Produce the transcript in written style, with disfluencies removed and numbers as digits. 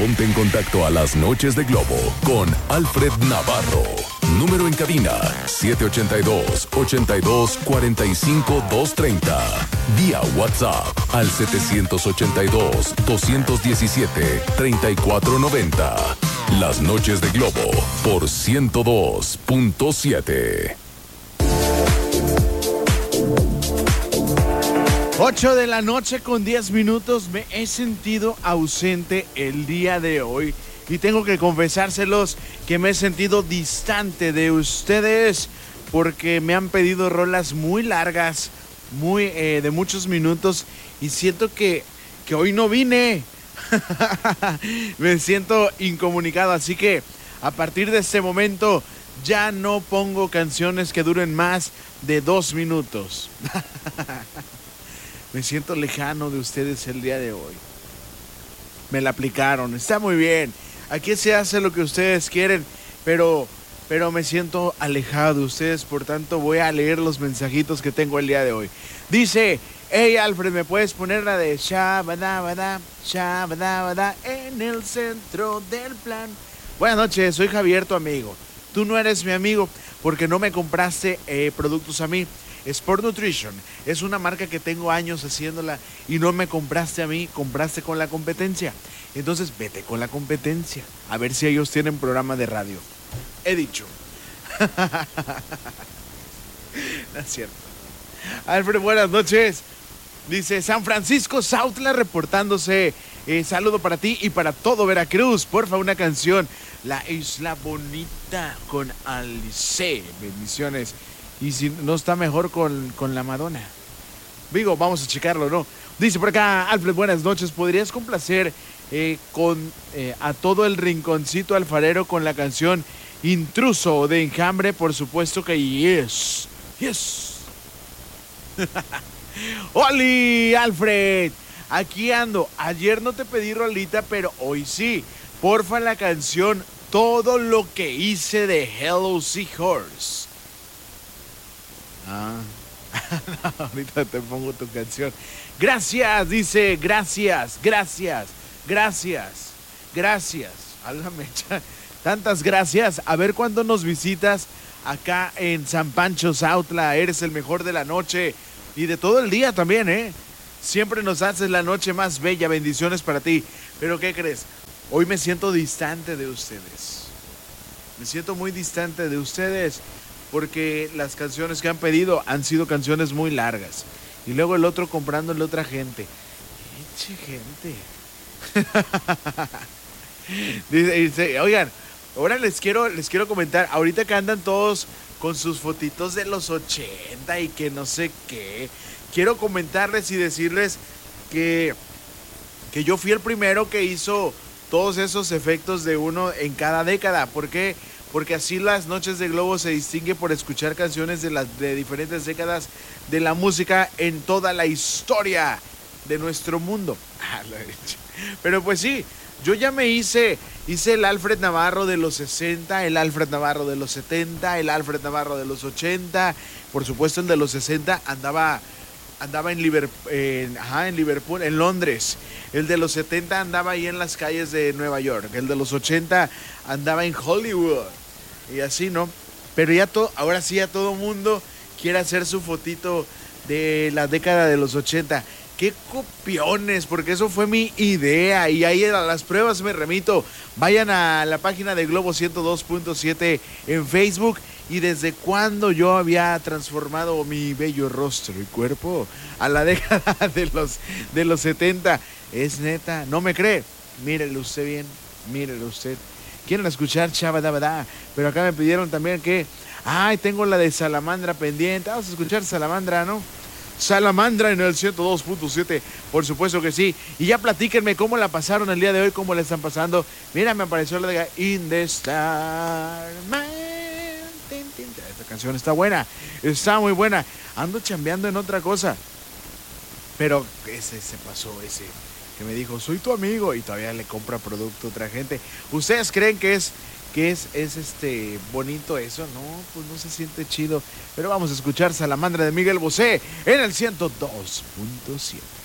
Ponte en contacto a las noches de Globo con Alfred Navarro. Número en cabina 782-82-45-230. Vía WhatsApp al 782-217-3490. Las noches de Globo por 102.7. 8 de la noche con 10 minutos. Me he sentido ausente el día de hoy y tengo que confesárselos que me he sentido distante de ustedes porque me han pedido rolas muy largas, de muchos minutos, y siento que hoy no vine. Me siento incomunicado, así que a partir de este momento ya no pongo canciones que duren más de 2 minutos. Me siento lejano de ustedes el día de hoy. Me la aplicaron, está muy bien. Aquí se hace lo que ustedes quieren, pero me siento alejado de ustedes, por tanto voy a leer los mensajitos que tengo el día de hoy. Dice: hey Alfred, ¿me puedes poner la de Shabadabada, Shabadabada en el centro del plan? Buenas noches, soy Javier, tu amigo. Tú no eres mi amigo porque no me compraste productos a mí. Sport Nutrition es una marca que tengo años haciéndola y no me compraste a mí, compraste con la competencia. Entonces vete con la competencia, a ver si ellos tienen programa de radio. He dicho. No es cierto. Alfred, buenas noches. Dice San Francisco Sautla reportándose. Saludo para ti y para todo Veracruz. Porfa, una canción. La Isla Bonita con Alice. Bendiciones. Y si no está mejor con la Madonna. Digo, vamos a checarlo, ¿no? Dice por acá, Alfred, buenas noches. ¿Podrías complacer a todo el rinconcito alfarero con la canción Intruso de Enjambre? Por supuesto que yes. Yes. ¡Oli, Alfred! Aquí ando. Ayer no te pedí rolita, pero hoy sí. Porfa, la canción Todo lo que hice de Hello Seahorse. No, ahorita te pongo tu canción. Gracias, dice, gracias. Háblame, tantas gracias. A ver cuándo nos visitas acá en San Pancho Sautla. Eres el mejor de la noche y de todo el día también, ¿eh? Siempre nos haces la noche más bella. Bendiciones para ti. Pero ¿qué crees? Hoy me siento distante de ustedes. Me siento muy distante de ustedes porque las canciones que han pedido han sido canciones muy largas. Y luego el otro comprándole a otra gente. ¡Eche gente! Dice, oigan, ahora les quiero comentar. Ahorita que andan todos con sus fotitos de los 80 y que no sé qué. Quiero comentarles y decirles que yo fui el primero que hizo todos esos efectos de uno en cada década. ¿Por qué? Porque así las noches de Globo se distingue por escuchar canciones de diferentes décadas de la música en toda la historia de nuestro mundo. Pero pues sí, yo ya me hice el Alfred Navarro de los 60, el Alfred Navarro de los 70, el Alfred Navarro de los 80. Por supuesto, el de los 60 andaba en Liverpool, en Londres. El de los 70 andaba ahí en las calles de Nueva York. El de los 80 andaba en Hollywood. Y así, ¿no? Pero ahora sí ya todo mundo quiere hacer su fotito de la década de los 80. ¡Qué copiones! Porque eso fue mi idea. Y ahí a las pruebas me remito. Vayan a la página de Globo 102.7 en Facebook. Y desde cuando yo había transformado mi bello rostro y cuerpo a la década de los 70. Es neta, ¿no me cree? Mírelo usted bien, mírelo usted. Quieren escuchar Chabadabada, pero acá me pidieron también que... Ay, tengo la de Salamandra pendiente. Vamos a escuchar Salamandra, ¿no? Salamandra en el 102.7, por supuesto que sí. Y ya platíquenme cómo la pasaron el día de hoy, cómo la están pasando. Mira, me apareció la de In the Star Man. Esta canción está buena, está muy buena. Ando chambeando en otra cosa. Pero ese se pasó, ese que me dijo, soy tu amigo, y todavía le compra producto a otra gente. ¿Ustedes creen que es bonito eso? No, pues no se siente chido. Pero vamos a escuchar Salamandra de Miguel Bosé en el 102.7.